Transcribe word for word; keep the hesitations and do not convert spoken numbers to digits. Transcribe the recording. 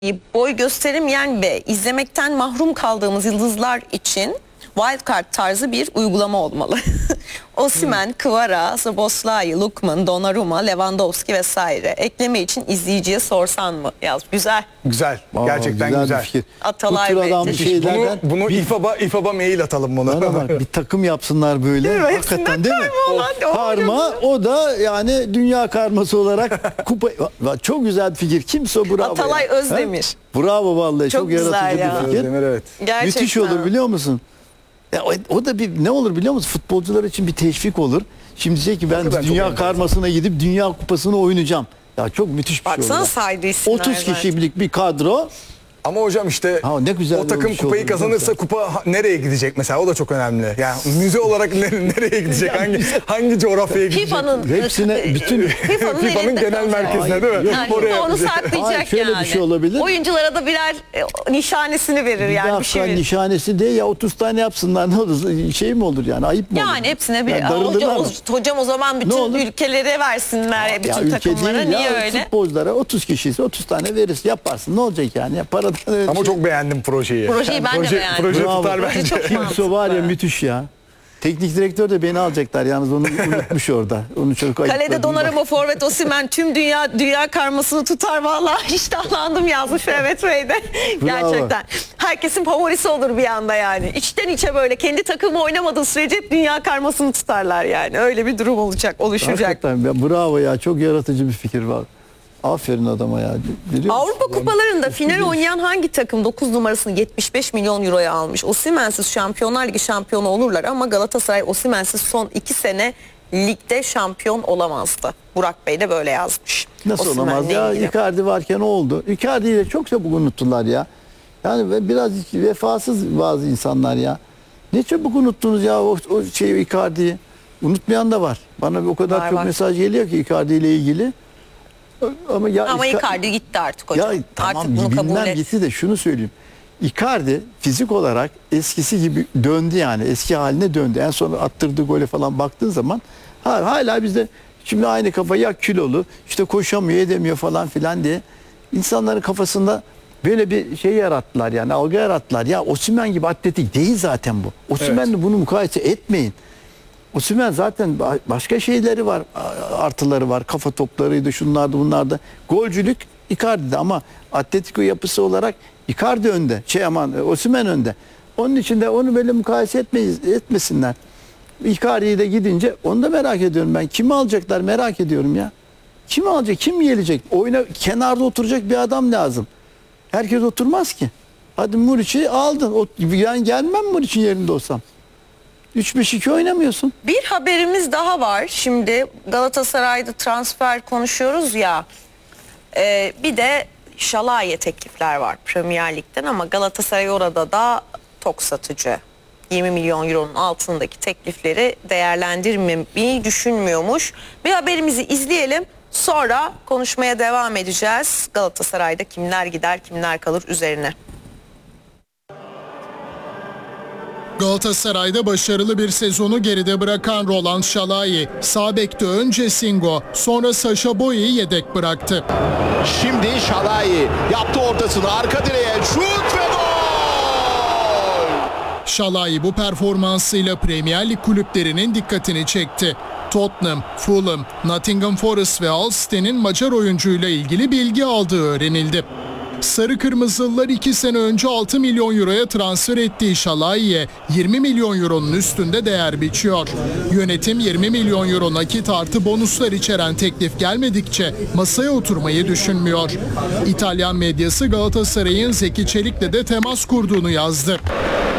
boy gösteremeyen ve izlemekten mahrum kaldığımız yıldızlar için wildcard tarzı bir uygulama olmalı. Osimhen, Kvara, Szoboszlai, Lookman, Donnarumma, Lewandowski vesaire. Ekleme için izleyiciye sorsan mı? Yaz. Güzel. Güzel. Aa, Gerçekten güzel. güzel. Bir fikir. Atalay Bu tür adam Bey. şeylerden Bunu, bunu bir, İFAB'a İFAB'a mail atalım bunu. bak, bir takım yapsınlar böyle. Değil mi? Hakikaten değil mi? Karma olan, O, karma o da yani dünya karması olarak kupa çok güzel bir fikir. Kimse o bravo. Atalay ya. Özdemir. Ha? Bravo vallahi çok, Çok çok güzel yaratıcı ya. bir fikir. Özdemir, evet. Gerçekten. Müthiş olur biliyor musun? Ya o, o da bir ne olur biliyor musun? Futbolcular için bir teşvik olur. Şimdi diyecek ki ben Hakikaten dünya çok karmasına gidip dünya kupasını oynayacağım. Ya çok müthiş bir Baksana şey olur. saydı isimler otuz zaten. kişilik bir kadro. Ama hocam işte Ha, ne güzel o takım olmuş kupayı olur, kazanırsa güzel. kupa ha- nereye gidecek mesela, o da çok önemli. Yani müze olarak ne- nereye gidecek? Hangi hangi coğrafyaya gidecek? FIFA'nın Hepsine bütün FIFA'nın FIFA'nın elinde genel kalacak. merkezine değil mi? Yok, Yani Oraya FIFA onu gidecek. saklayacak Hayır, şöyle bir yani. şey olabilir. Oyunculara da birer e, nişanesini verir bir yani bir dakika şey verir. nişanesi değil ya otuz tane yapsınlar ne olur şey mi olur yani ayıp mı olur? Yani hepsine bir Yani Aa, darılırlar hoca, mı? hocam o zaman Ne bütün olur? ülkelere versinler Ya bütün ülke takımlara değil niye ya, öyle? futbolculara otuz kişiyse otuz tane verirsin yaparsın ne olacak yani ya paradan öyle Ama şey. çok beğendim projeyi. Projeyi ben de proje, beğendim. Proje Bravo. tutar Proje bence. çok Kimse var ya müthiş ya. Teknik direktör de beni alacaklar yalnız onu unutmuş orada. Onu çok Kalede ayıpladım. Donnarumma, forvet Osimhen tüm dünya dünya karmasını tutar vallahi iştahlandım yazmış Mehmet Bey de. Gerçekten. Herkesin favorisi olur bir anda yani. İçten içe böyle kendi takımı oynamadığı sürece hep dünya karmasını tutarlar yani. Öyle bir durum olacak, oluşacak. Hakikaten ya, bravo ya çok yaratıcı bir fikir var. Aferin adama ya. Biliyor musun? Avrupa kupalarında final oynayan hangi takım dokuz numarasını yetmiş beş milyon euroya almış? Osimhen'siz Şampiyonlar Ligi şampiyonu olurlar ama Galatasaray Osimhen'siz son iki sene ligde şampiyon olamazdı. Burak Bey de böyle yazmış. Nasıl Osimhen'le olamaz ya? ilgili. Icardi varken oldu. Icardi'yi de çok çabuk unuttular ya. Yani ve biraz vefasız bazı insanlar ya. Ne çabuk unuttunuz ya o, o şeyi Icardi'yi. Unutmayan da var. Bana o kadar Var, çok var. mesaj geliyor ki Icardi ile ilgili. Ama ya Ama Ica- Icardi gitti artık hocam. Ya tamam artık bunu kabul bilmem et. gitti de şunu söyleyeyim. Icardi fizik olarak eskisi gibi döndü yani. Eski haline döndü. En son attırdığı gole falan baktığın zaman ha, hala bizde şimdi aynı kafa ya kilolu işte koşamıyor edemiyor falan filan diye insanların kafasında böyle bir şey yarattılar yani algı yarattılar. Ya Osimhen gibi atletik değil zaten bu. Osimhen'le bunu mukayese etmeyin. Osimhen zaten ba- başka şeyleri var, a- artıları var. Kafa toplarıydı, şunlardı, bunlardı. Golcülük Icardi'de ama Atletico yapısı olarak Icardi önde. Şey aman e, Osimhen önde. Onun için de onu böyle mukayese etmeyiz, etmesinler. Icardi'yi de gidince onu da merak ediyorum ben. Kimi alacaklar merak ediyorum ya. Kim alacak, kim gelecek? Oyuna kenarda oturacak bir adam lazım. Herkes oturmaz ki. Hadi Muriç'i aldın. O, yani gelmem Muriç'in yerinde olsam. üç beş iki oynamıyorsun. Bir haberimiz daha var. Şimdi Galatasaray'da transfer konuşuyoruz ya. Ee, bir de şalaye teklifler var Premier Lig'den ama Galatasaray orada da tok satıcı. yirmi milyon euronun altındaki teklifleri değerlendirmeyi düşünmüyormuş. Bir haberimizi izleyelim. Sonra konuşmaya devam edeceğiz. Galatasaray'da kimler gider, kimler kalır üzerine. Galatasaray'da başarılı bir sezonu geride bırakan Roland Şalai, sağ bekte önce Singo, sonra Sacha Boey'i yedek bıraktı. Şimdi Şalai yaptı ortasını, arka direğe şut ve gol! Şalai bu performansıyla Premier Lig kulüplerinin dikkatini çekti. Tottenham, Fulham, Nottingham Forest ve Ulster'in Macar oyuncuyla ilgili bilgi aldığı öğrenildi. Sarı Kırmızılılar iki sene önce altı milyon euroya transfer ettiği Şalai'ye yirmi milyon euronun üstünde değer biçiyor. Yönetim yirmi milyon euro nakit artı bonuslar içeren teklif gelmedikçe masaya oturmayı düşünmüyor. İtalyan medyası Galatasaray'ın Zeki Çelik'le de temas kurduğunu yazdı.